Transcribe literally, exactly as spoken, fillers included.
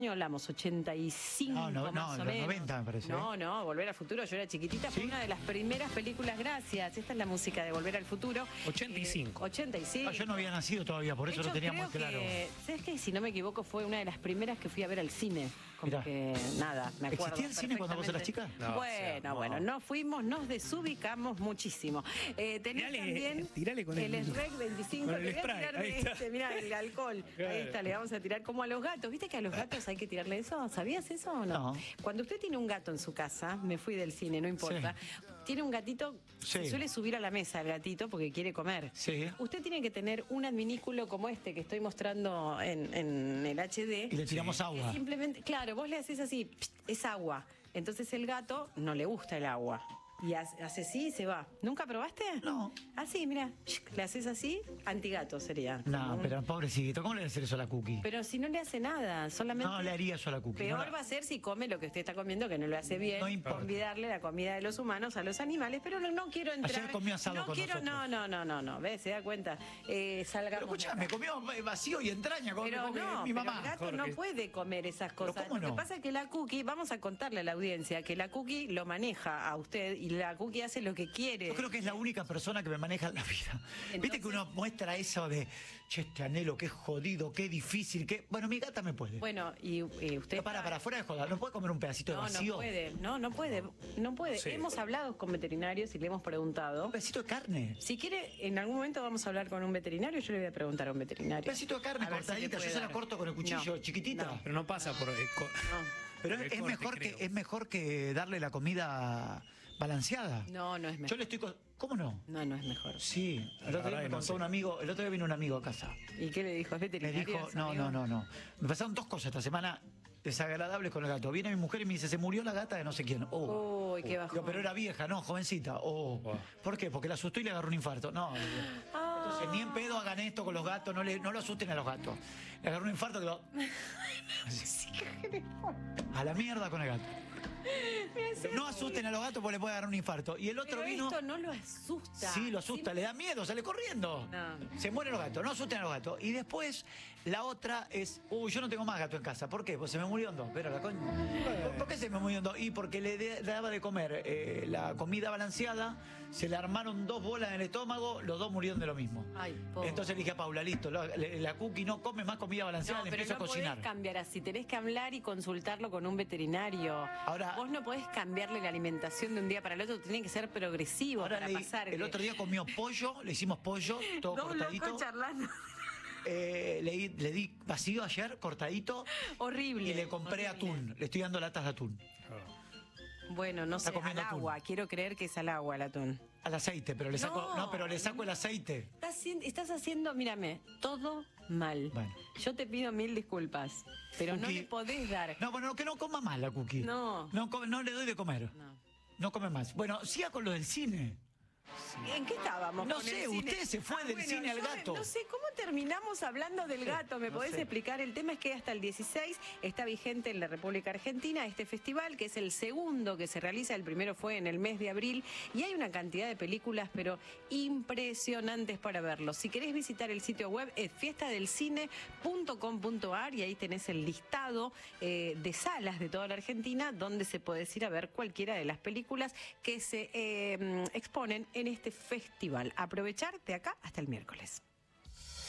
año hablamos? ochenta y cinco no, no, más no, o los menos. noventa me parece. No, no, Volver al Futuro, yo era chiquitita, ¿Sí? fue una de las primeras películas, gracias. Esta es la música de Volver al Futuro. ochenta y cinco. Eh, ochenta y cinco. Ah, yo no había nacido todavía, por De eso hecho, lo tenía muy creo claro. que, ¿sabes qué? Si no me equivoco, fue una de las primeras que fui a ver al cine. Como Mirá. que nada, me acuerdo. ¿Existía el cine cuando vos eras chica? perfectamente. No, bueno, o sea, no. bueno, nos fuimos, nos desubicamos muchísimo. Eh, tenés Tirale, también tirale con el el- S R E C veinticinco. con el Te voy a spray, tirar ahí de está. este, mirá, el alcohol. Claro. Ahí está, le vamos a tirar como a los gatos. ¿Viste que a los gatos hay que tirarle eso? ¿Sabías eso o no? No. Cuando usted tiene un gato en su casa, me fui del cine, no importa, tiene un gatito, Sí. se suele subir a la mesa el gatito porque quiere comer. Sí. Usted tiene que tener un adminículo como este que estoy mostrando en, en el H D. Y le tiramos que agua. Simplemente, claro, vos le haces así, pst, es agua. Entonces el gato no le gusta el agua. Y hace hace así y se va. ¿Nunca probaste? No. Así, mira, le haces así, antigato sería. No, Como un- pero pobrecito, ¿cómo le voy a hacer eso a la cookie? Pero si no le hace nada, solamente... No le haría eso a la cookie. Peor no la- va a ser si come lo que usted está comiendo, que no lo hace bien. No importa. Convidarle la comida de los humanos a los animales, pero no, no quiero entrar. Ayer comió asado no con quiero, nosotros. no, no, no, no, no. ¿Ves? Se da cuenta. Eh, salgamos. Pero escuchame, de acá. comió vacío y entraña, come, Pero come no, mi pero mamá. el gato Jorge. no puede comer esas ¿Pero cosas. cómo Lo que no? pasa es que la cookie, vamos a contarle a la audiencia que la cookie lo maneja a usted y la cookie hace lo que quiere. Yo creo que es la única persona que me maneja en la vida. Entonces- Viste que uno muestra eso de, che, este anhelo, qué jodido, qué difícil, qué... Bueno, mi gata me puede. Bueno, y, y usted... Pero para, para, fuera de joda, ¿no puede comer un pedacito de No, vacío? no puede, no, no puede, no puede. Sí. Hemos hablado con veterinarios y le hemos preguntado. Un pedacito de carne. Si quiere, en algún momento vamos a hablar con un veterinario, yo le voy a preguntar a un veterinario. Un pedacito de carne A ver si le cortadita, puede yo se la dar. corto con el cuchillo, No, chiquitita. no. Pero no pasa por... eh, co- No. Pero por es, el es corte, mejor que, creo. es mejor que darle la comida balanceada. No, no es Yo mejor. le estoy... co- ¿Cómo no? No, no es mejor. Sí, el La otro día verdad me que no contó sé. un amigo, el otro día vino un amigo a casa. ¿Y qué le dijo? ¿Es Me veterinario? dijo, su no, amigo? no, no, no. Me pasaron dos cosas esta semana desagradables con el gato. Viene mi mujer y me dice, se murió la gata de no sé quién. Oh. Uy, qué bajón. Digo, pero era vieja, no, jovencita. Oh. Wow. ¿Por qué? Porque la asustó y le agarró un infarto. No. Ah. Entonces, ni en pedo hagan esto con los gatos, no, le, no lo asusten a los gatos. Le agarró un infarto que lo... A la mierda con el gato. No asusten a los gatos porque le puede agarrar un infarto. Y el otro Pero vino... esto no lo asusta. Sí, lo asusta, le da miedo, sale corriendo. No. Se mueren los gatos, no asusten a los gatos. Y después, la otra es, uy, yo no tengo más gato en casa. ¿Por qué? Pues se me murieron dos. Pero la coña. ¿Por, por qué se me murieron dos? Y porque le, de- le daba de comer eh, la comida balanceada, se le armaron dos bolas en el estómago, los dos murieron de lo mismo. Ay, pobre. Entonces le dije a Paula, listo, la, la- la cookie no come más comida balanceada, No, le pero empiezo no a cocinar. podés cambiar así, tenés que hablar y consultarlo con un veterinario. Ahora- Vos no podés cambiarle la alimentación de un día para el otro, tiene que ser progresivo Ahora para le- pasar. el otro día comió pollo, le hicimos pollo, todo Dos cortadito. locos charlando. Eh, le, di- le di vacío ayer, cortadito. Horrible. Y le compré horrible. atún. Le estoy dando latas de atún. Bueno, no sé, Está al comiendo atún. agua. Quiero creer que es al agua el atún. Al aceite, pero le saco. No, No. pero le saco el aceite. Estás, haci- estás haciendo, mírame, todo mal. Bueno. Yo te pido mil disculpas, pero no Cookie. le podés dar. No, bueno, que no coma más la cookie. No. No, come- no le doy de comer. No. No come más. Bueno, siga con lo del cine. ¿En qué estábamos? No con sé, el cine? usted se fue del cine al yo me- gato. No sé, ¿cómo terminamos hablando del gato? ¿Me no podés sé. explicar? El tema es que hasta el dieciséis está vigente en la República Argentina este festival, que es el segundo que se realiza, el primero fue en el mes de abril, y hay una cantidad de películas, pero impresionantes para verlo. Si querés visitar el sitio web es fiesta del cine punto com punto a r y ahí tenés el listado eh, de salas de toda la Argentina donde se puede ir a ver cualquiera de las películas que se eh, exponen en este festival. Aprovechar de acá hasta el miércoles.